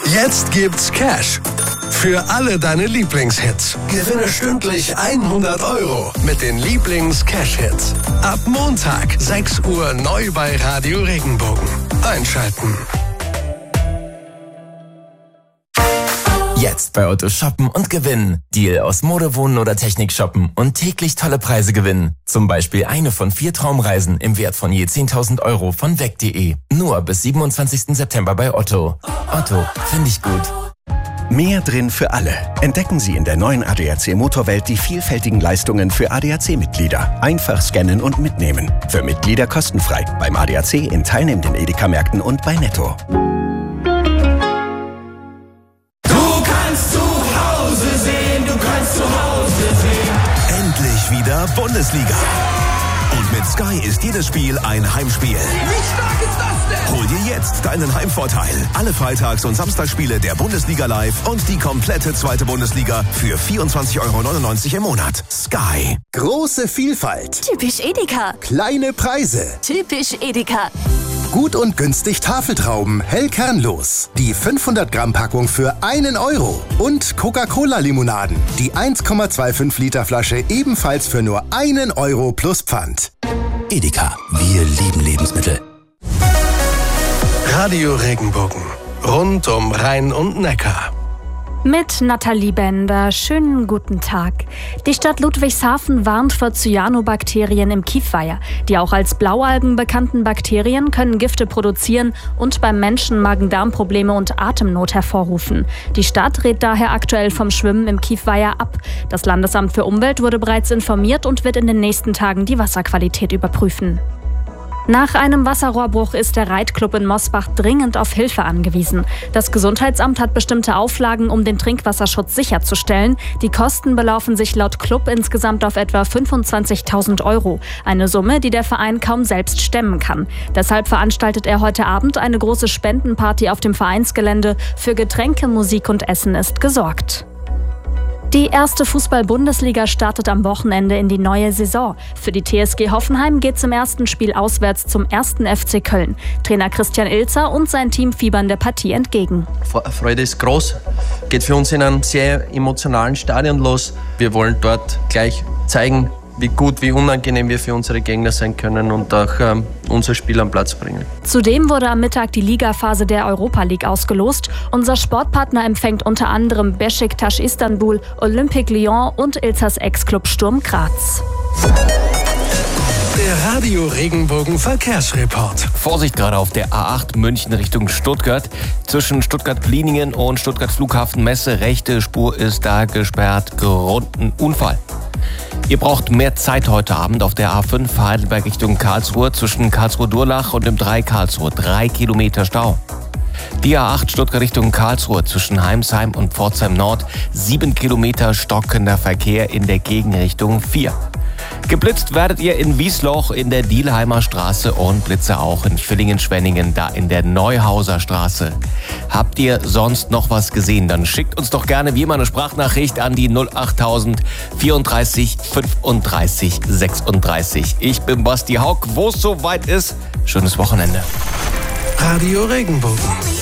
Jetzt gibt's Cash für alle deine Lieblingshits. Gewinne stündlich 100 € mit den Lieblings-Cash-Hits. Ab Montag, 6 Uhr, neu bei Radio Regenbogen. Einschalten. Jetzt bei Otto shoppen und gewinnen. Deal aus Mode, Wohnen oder Technik shoppen und täglich tolle Preise gewinnen. Zum Beispiel eine von 4 Traumreisen im Wert von je 10.000 € von weg.de. Nur bis 27. September bei Otto. Otto, finde ich gut. Mehr drin für alle. Entdecken Sie in der neuen ADAC Motorwelt die vielfältigen Leistungen für ADAC-Mitglieder. Einfach scannen und mitnehmen. Für Mitglieder kostenfrei. Beim ADAC in teilnehmenden Edeka-Märkten und bei Netto. Endlich wieder Bundesliga. Und mit Sky ist jedes Spiel ein Heimspiel. Wie stark ist das denn? Hol dir jetzt deinen Heimvorteil. Alle Freitags- und Samstagsspiele der Bundesliga live und die komplette zweite Bundesliga für 24,99 € im Monat. Sky. Große Vielfalt. Typisch Edeka. Kleine Preise. Typisch Edeka. Gut und günstig Tafeltrauben, hell kernlos. Die 500 Gramm Packung für 1 €. Und Coca-Cola-Limonaden. Die 1,25 Liter Flasche ebenfalls für nur 1 € plus Pfand. Edeka. Wir lieben Lebensmittel. Radio Regenbogen. Rund um Rhein und Neckar. Mit Nathalie Bender. Schönen guten Tag. Die Stadt Ludwigshafen warnt vor Cyanobakterien im Kiefweiher. Die auch als Blaualgen bekannten Bakterien können Gifte produzieren und beim Menschen Magen-Darm-Probleme und Atemnot hervorrufen. Die Stadt rät daher aktuell vom Schwimmen im Kiefweiher ab. Das Landesamt für Umwelt wurde bereits informiert und wird in den nächsten Tagen die Wasserqualität überprüfen. Nach einem Wasserrohrbruch ist der Reitclub in Mosbach dringend auf Hilfe angewiesen. Das Gesundheitsamt hat bestimmte Auflagen, um den Trinkwasserschutz sicherzustellen. Die Kosten belaufen sich laut Club insgesamt auf etwa 25.000 €. Eine Summe, die der Verein kaum selbst stemmen kann. Deshalb veranstaltet er heute Abend eine große Spendenparty auf dem Vereinsgelände. Für Getränke, Musik und Essen ist gesorgt. Die erste Fußball-Bundesliga startet am Wochenende in die neue Saison. Für die TSG Hoffenheim geht's im ersten Spiel auswärts zum 1. FC Köln. Trainer Christian Ilzer und sein Team fiebern der Partie entgegen. Freude ist groß, geht für uns in einem sehr emotionalen Stadion los. Wir wollen dort gleich zeigen, wie gut, wie unangenehm wir für unsere Gegner sein können und auch unser Spiel am Platz bringen. Zudem wurde am Mittag die Ligaphase der Europa League ausgelost. Unser Sportpartner empfängt unter anderem Beşiktaş Istanbul, Olympique Lyon und Ilzers Ex-Club Sturm Graz. Der Radio Regenbogen Verkehrsreport. Vorsicht gerade auf der A8 München Richtung Stuttgart. Zwischen Stuttgart-Pliningen und Stuttgart Flughafen Messe. Rechte Spur ist da gesperrt. Grund ein Unfall. Ihr braucht mehr Zeit heute Abend auf der A5 Heidelberg Richtung Karlsruhe zwischen Karlsruhe-Durlach und dem 3 Karlsruhe. 3 Kilometer Stau. Die A8 Stuttgart Richtung Karlsruhe zwischen Heimsheim und Pforzheim Nord. 7 Kilometer stockender Verkehr in der Gegenrichtung 4. Geblitzt werdet ihr in Wiesloch in der Dielheimer Straße und Blitze auch in Villingen-Schwenningen, da in der Neuhauser Straße. Habt ihr sonst noch was gesehen? Dann schickt uns doch gerne wie immer eine Sprachnachricht an die 08000 34 35 36. Ich bin Basti Haug. Wo es soweit ist, schönes Wochenende. Radio Regenbogen.